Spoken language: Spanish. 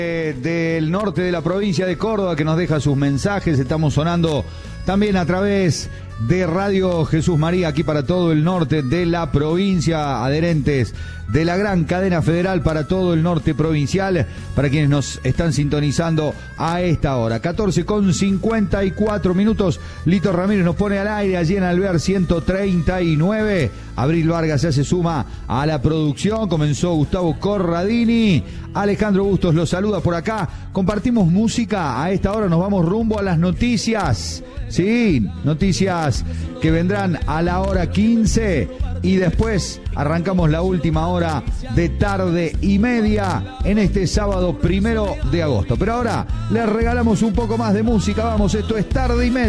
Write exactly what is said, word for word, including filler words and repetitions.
Del norte de la provincia de Córdoba, que nos deja sus mensajes. Estamos sonando también a través de Radio Jesús María, aquí para todo el norte de la provincia, adherentes de la gran cadena federal para todo el norte provincial, para quienes nos están sintonizando a esta hora. catorce con cincuenta y cuatro minutos. Lito Ramírez nos pone al aire allí en Alvear ciento treinta y nueve. Abril Vargas ya se suma a la producción. Comenzó Gustavo Corradini. Alejandro Bustos los saluda por acá. Compartimos música. A esta hora nos vamos rumbo a las noticias. Sí, noticias que vendrán a la hora quince. Y después arrancamos la última hora de tarde y media en este sábado primero de agosto. Pero ahora les regalamos un poco más de música. Vamos, esto es tarde y media.